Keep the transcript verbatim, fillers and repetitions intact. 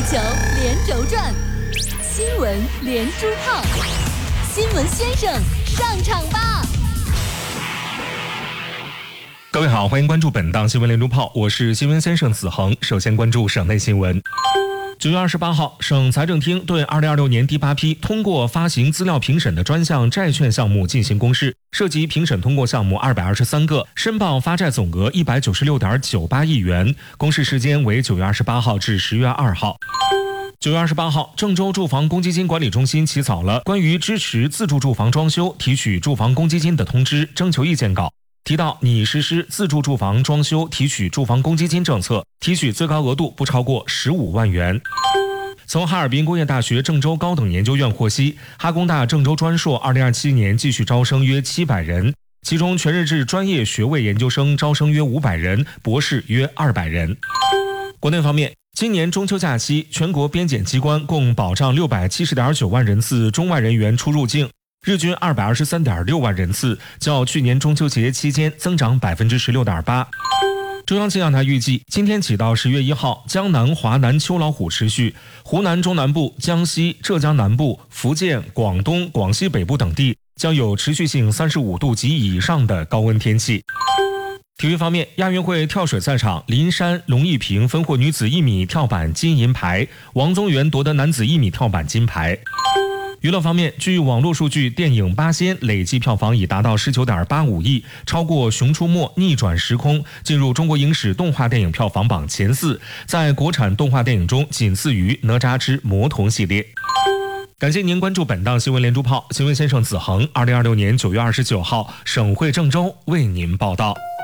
球连轴转，新闻连珠炮，新闻先生上场吧！ 各位好，欢迎关注本档新闻连珠炮，我是新闻先生子恒。首先关注省内新闻。九月二十八号，省财政厅对二零二六年第八批通过发行资料评审的专项债券项目进行公示，涉及评审通过项目二百二十三个，申报发债总额一百九十六点九八亿元，公示时间为九月二十八号至十月二号。九月二十八号，郑州住房公积金管理中心起草了关于支持自住住房装修提取住房公积金的通知征求意见稿，提到拟实施自住住房装修提取住房公积金政策，提取最高额度不超过十五万元。从哈尔滨工业大学郑州高等研究院获悉，哈工大郑州专硕二零二七年继续招生约七百人，其中全日制专业学位研究生招生约五百人，博士约二百人。国内方面，今年中秋假期，全国边检机关共保障六百七十点九万人次中外人员出入境，日均二百二十三点六万人次，较去年中秋节期间增长百分之十六点八。中央气象台预计，今天起到十月一号，江南、华南秋老虎持续，湖南中南部、江西、浙江南部、福建、广东、广西北部等地将有持续性三十五度及以上的高温天气。体育方面，亚运会跳水赛场，林珊、龙一平分获女子一米跳板金银牌，王宗源夺得男子一米跳板金牌。娱乐方面，据网络数据，电影《八仙》累计票房已达到十九点八五亿，超过《熊出没》逆转时空，进入中国影史动画电影票房榜前四，在国产动画电影中仅次于《哪吒之魔童》系列。感谢您关注本档新闻连珠炮，新闻先生子恒，二零二六年九月二十九号，省会郑州为您报道。